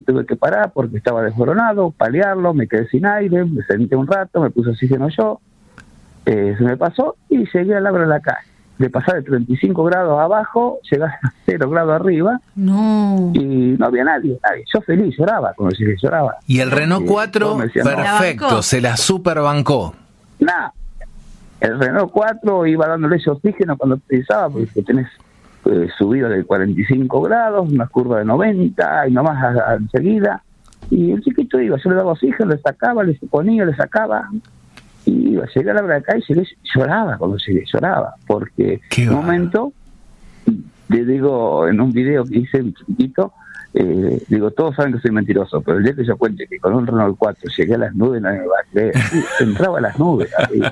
tuve que parar porque estaba desboronado, paliarlo, me quedé sin aire, me senté un rato, me puse oxígeno yo, se me pasó y llegué al Abra de la Calle. De pasar de 35 grados abajo, llegar a 0 grados arriba, y no había nadie. Yo feliz, lloraba, como si lloraba. Y el Renault 4, perfecto, se la superbancó. Nah, el Renault 4 iba dándole ese oxígeno cuando precisaba, porque tenés subida de 45 grados, una curva de 90, y nomás enseguida. Y el chiquito iba, yo le daba oxígeno, le sacaba, le ponía, le sacaba. Y iba a llegar a la calle y lloraba cuando llegué, lloraba, porque en un momento, le digo, en un video que hice un chiquitito, digo, todos saben que soy mentiroso, pero el día que yo cuente que con un Renault 4 llegué a las nubes, no me va a creer, entraba a las nubes.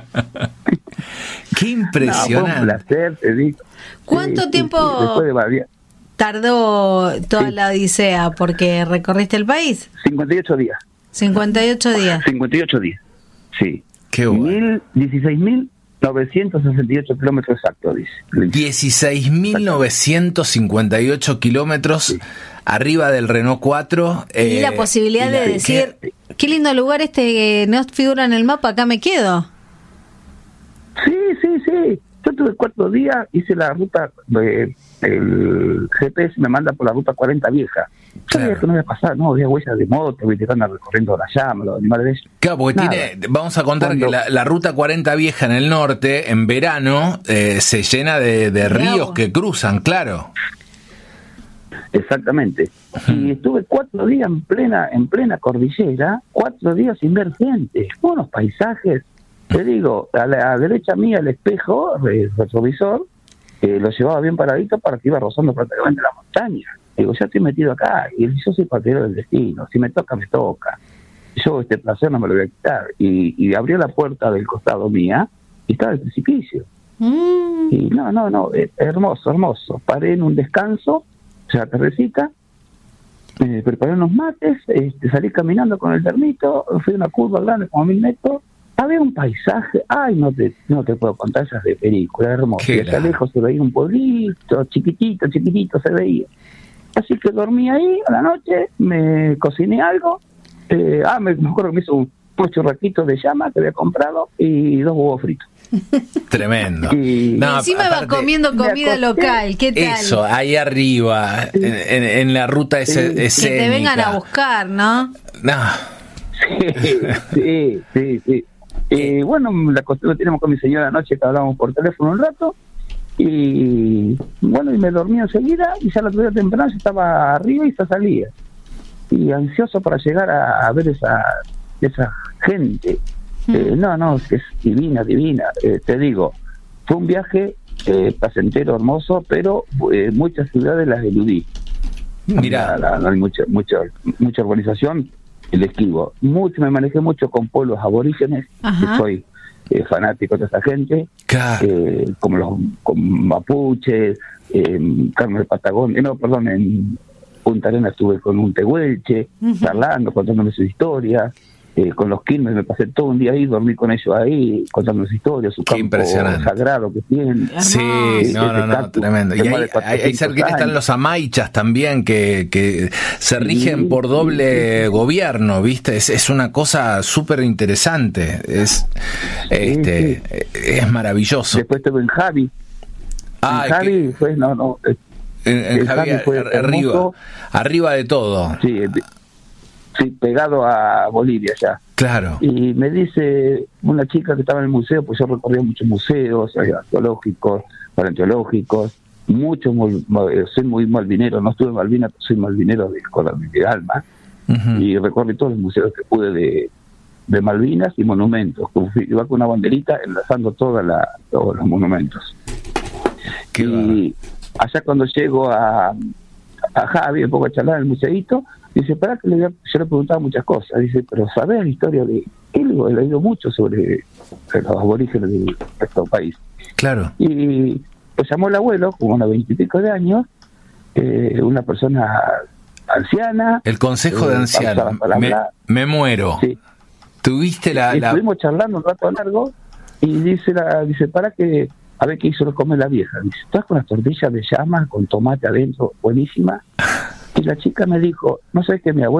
¡Qué impresionante! No, fue un placer, te digo. ¿Cuánto tiempo después de tardó toda la odisea? Porque recorriste el país. 58 días. 58 días. 58 días, sí. Qué bueno. 16.968 kilómetros exactos, dice. 16.958 kilómetros, sí, arriba del Renault 4. Y la posibilidad de decir, qué lindo lugar no figura en el mapa, acá me quedo. Sí. Yo tuve 4 días, hice la ruta, el GPS me manda por la ruta 40 vieja. Yo sabía que no iba a pasar, no había huellas de moto, que andan recorriendo la llama, los animales de ellos. Claro, porque vamos a contar que la ruta 40 vieja en el norte, en verano, se llena de ríos que cruzan, claro. Exactamente. Y estuve 4 días en plena cordillera, 4 días sin ver gente, unos paisajes. Te digo, a la derecha mía el espejo, el retrovisor, lo llevaba bien paradito para que iba rozando prácticamente la montaña. Digo, ya estoy metido acá, y yo soy partidario del destino, si me toca, me toca. Yo este placer no me lo voy a quitar. Y abrió la puerta del costado mía, y estaba el precipicio. Y no, hermoso. Paré en un descanso, o sea, tardecita, preparé unos mates, salí caminando con el termito, fui a una curva grande como 1000 metros, había un paisaje, no te puedo contar, esas de película, hermoso. Y allá lejos se veía un pueblito, chiquitito se veía. Así que dormí ahí a la noche, me cociné algo, me acuerdo que me hizo unos churraquitos de llama que había comprado y 2 huevos fritos. Tremendo. Y encima vas comiendo comida local, ¿qué tal? Eso, ahí arriba, en la ruta escénica. Que te vengan a buscar, ¿no? No. Sí. Bueno, la costumbre tenemos con mi señora anoche que hablábamos por teléfono un rato, y bueno, y me dormí enseguida, y ya la otra día temprano ya estaba arriba y ya salía. Y ansioso para llegar a ver esa gente. Es divina. Te digo, fue un viaje placentero, hermoso, pero muchas ciudades las eludí. Mirá, no hay mucha urbanización, el esquivo. Me manejé mucho con pueblos aborígenes, que soy fanático de esa gente, con mapuches, Carmen de Patagón, en Punta Arenas estuve con un tehuelche, charlando, contándome sus historias. Con los quilmes me pasé todo un día ahí, dormí con ellos ahí, contando sus historias, su campo sagrado que tienen. Sí, tremendo. Y ahí cerquita están los amaichas también, que se rigen por doble gobierno, ¿viste? Es una cosa súper interesante, es maravilloso. Después estuve en Javi. Javi fue, en Javi fue arriba de todo. Sí, pegado a Bolivia ya. Claro. Y me dice una chica que estaba en el museo, pues yo recorría muchos museos arqueológicos, paleontológicos, soy muy malvinero, no estuve en Malvinas, pero soy malvinero de alma, y recorrí todos los museos que pude de Malvinas y monumentos. Iba con una banderita enlazando todos los monumentos. Y allá cuando llego a Javi, un poco a charlar en el museíto, dice, yo le preguntaba muchas cosas, dice, pero ¿sabés la historia de él? He leído mucho sobre los aborígenes de nuestro país. Claro. Y pues llamó el abuelo, como unos 20 y pico de años, una persona anciana. El consejo de ancianos. Me muero. Sí. Tuviste Estuvimos charlando un rato largo, y dice, para que, a ver qué hizo comer la vieja. Dice, ¿estás con las tortillas de llama con tomate adentro? Buenísima. Y la chica me dijo, no sé qué, mi abuelo